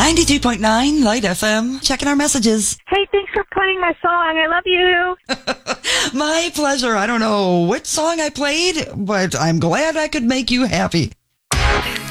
92.9 Light FM. Checking our messages. Hey, thanks for playing my song. I love you. My pleasure. I don't know which song I played, but I'm glad I could make you happy.